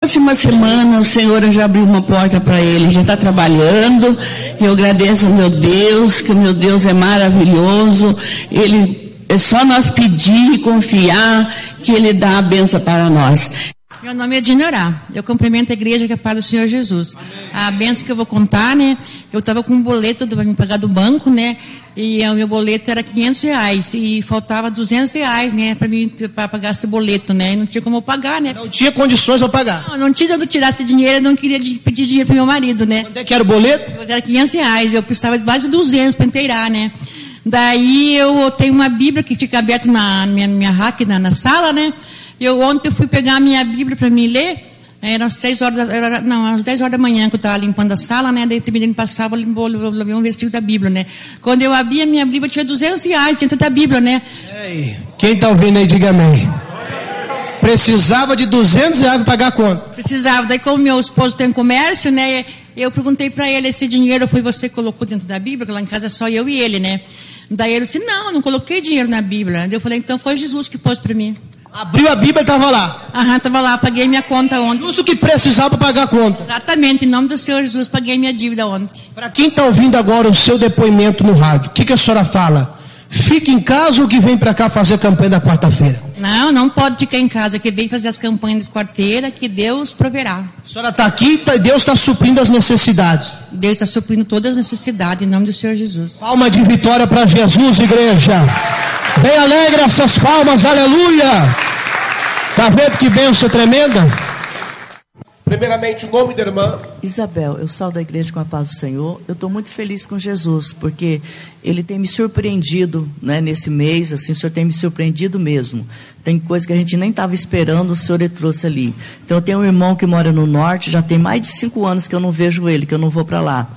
Próxima semana o Senhor já abriu uma porta para ele, já está trabalhando. Eu agradeço ao meu Deus, que o meu Deus é maravilhoso. É só nós pedir e confiar que Ele dá a bênção para nós. Meu nome é Dinorá. Eu cumprimento a igreja que é a paz do Senhor Jesus. A bênção que eu vou contar, né? Eu estava com um boleto para me pagar do banco, né? E o meu boleto era R$500 e faltava R$200, né? Para pagar esse boleto, né? E não tinha como eu pagar, né? Não tinha condições para pagar. Não tinha de tirar esse dinheiro, eu não queria pedir dinheiro para meu marido, né? Quanto é que era o boleto? Era R$500, eu precisava de quase 200 para inteirar, né? Daí eu tenho uma Bíblia que fica aberta na minha rack, na sala, né? Ontem eu fui pegar a minha Bíblia para me ler, eram às 10 horas da manhã que eu estava limpando a sala, né? Daí terminei de passar, eu levei um versículo da Bíblia, né? Quando eu abri a minha Bíblia, tinha R$200 dentro da Bíblia, né? Ei, quem está ouvindo aí, diga amém. Precisava de R$200 para pagar a conta. Precisava, daí como meu esposo tem comércio, né? Eu perguntei para ele, esse dinheiro foi você que colocou dentro da Bíblia? Porque lá em casa é só eu e ele, né? Daí ele disse, não coloquei dinheiro na Bíblia. Daí eu falei, então foi Jesus que pôs para mim. Abriu a Bíblia e estava lá. Estava lá, paguei minha conta ontem. Justo que precisava pagar a conta. Exatamente, em nome do Senhor Jesus, paguei minha dívida ontem. Para quem está ouvindo agora o seu depoimento no rádio, o que a senhora fala? Fica em casa ou que vem para cá fazer a campanha da quarta-feira? Não pode ficar em casa, que vem fazer as campanhas de quarta-feira, que Deus proverá. A senhora está aqui e Deus está suprindo as necessidades. Deus está suprindo todas as necessidades, em nome do Senhor Jesus. Palma de vitória para Jesus, igreja. Bem alegre essas palmas, aleluia. Está vendo que bênção tremenda? Primeiramente, o nome da irmã. Isabel, eu saio da igreja com a paz do Senhor. Eu estou muito feliz com Jesus, porque Ele tem me surpreendido, né, nesse mês, assim, o Senhor tem me surpreendido mesmo. Tem coisa que a gente nem estava esperando, o Senhor trouxe ali. Então, eu tenho um irmão que mora no norte, já tem mais de 5 anos que eu não vejo ele, que eu não vou para lá.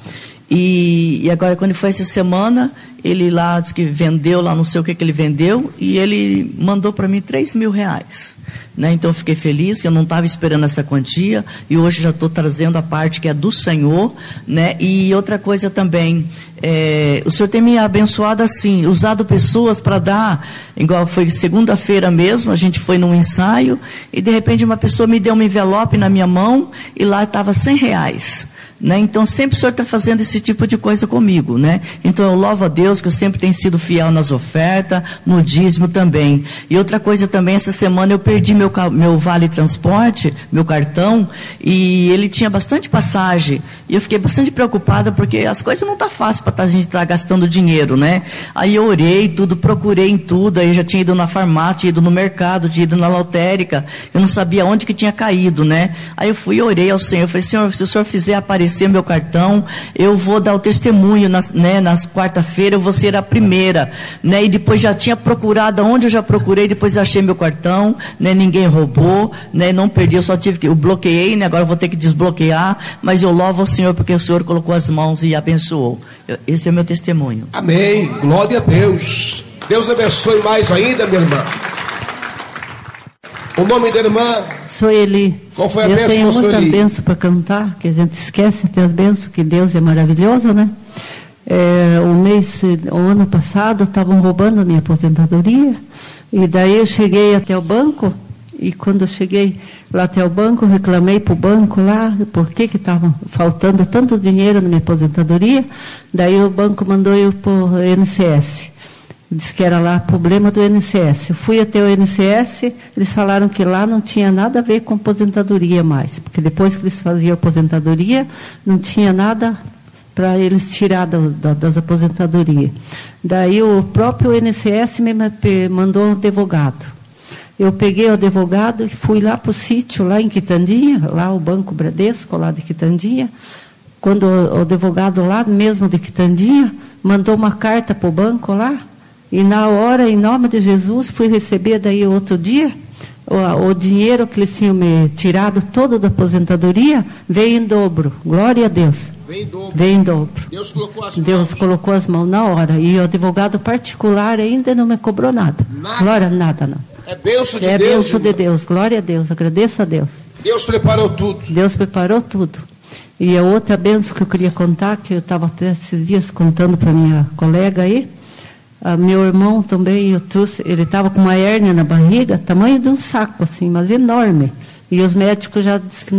E agora, quando foi essa semana, ele lá disse que vendeu, lá não sei o que ele vendeu, e ele mandou para mim R$3.000. Né? Então eu fiquei feliz, que eu não estava esperando essa quantia, e hoje já estou trazendo a parte que é do Senhor, né? E outra coisa também, o Senhor tem me abençoado assim, usado pessoas para dar, igual foi segunda-feira mesmo, a gente foi num ensaio, e de repente uma pessoa me deu um envelope na minha mão, e lá estava R$100. Né? Então sempre o Senhor está fazendo esse tipo de coisa comigo, né? Então eu louvo a Deus que eu sempre tenho sido fiel nas ofertas, no dízimo também. E outra coisa também, essa semana eu perdi meu vale transporte, meu cartão, e ele tinha bastante passagem, e eu fiquei bastante preocupada, porque as coisas não tá fácil para a gente estar gastando dinheiro, né? Aí eu orei tudo, procurei em tudo, aí eu já tinha ido na farmácia, tinha ido no mercado, tinha ido na lotérica, eu não sabia onde que tinha caído, né? Aí eu fui e orei ao Senhor, eu falei, Senhor, se o Senhor fizer aparecer meu cartão, eu vou dar o testemunho nas quarta-feira, eu vou ser a primeira, né? E depois já tinha procurado, onde eu já procurei, depois achei meu cartão, né? Ninguém roubou, né? Não perdi, eu bloqueei, né? Agora eu vou ter que desbloquear, mas eu louvo ao Senhor, porque o Senhor colocou as mãos e abençoou. Esse é o meu testemunho. Amém, glória a Deus. Deus abençoe mais ainda, minha irmã. O nome da irmã? Sou Eli. Qual foi a bênção? Eu tenho muita bênção para cantar, que a gente esquece até as bênçãos, que Deus é maravilhoso, né? O ano passado, estavam roubando a minha aposentadoria, e daí eu cheguei até o banco, e quando eu cheguei lá até o banco, reclamei para o banco lá, por que estava faltando tanto dinheiro na minha aposentadoria, daí o banco mandou eu para o INSS. Disse que era lá problema do INSS. Eu fui até o INSS, eles falaram que lá não tinha nada a ver com aposentadoria mais, porque depois que eles faziam aposentadoria, não tinha nada para eles tirar das aposentadorias. Daí o próprio INSS me mandou um advogado. Eu peguei o advogado e fui lá para o sítio, lá em Quitandinha, lá o Banco Bradesco, lá de Quitandinha. Quando o advogado lá mesmo de Quitandinha mandou uma carta para o banco lá, e na hora, em nome de Jesus, fui receber daí outro dia, o dinheiro que eles tinham me tirado todo da aposentadoria, veio em dobro. Glória a Deus. Veio em dobro. Deus colocou as mãos na hora. E o advogado particular ainda não me cobrou nada. Glória, nada não. É bênção de Deus. É bênção de Deus. Glória a Deus. Agradeço a Deus. Deus preparou tudo. Deus preparou tudo. E a outra bênção que eu queria contar, que eu estava até esses dias contando para minha colega aí, meu irmão também, eu trouxe, ele estava com uma hérnia na barriga, tamanho de um saco, assim, mas enorme. E os médicos já disseram que